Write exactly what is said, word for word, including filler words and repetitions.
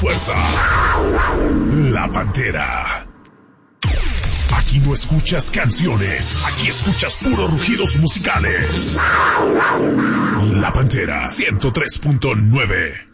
fuerza. La Pantera. Aquí no escuchas canciones, aquí escuchas puros rugidos musicales. La Pantera ciento tres punto nueve.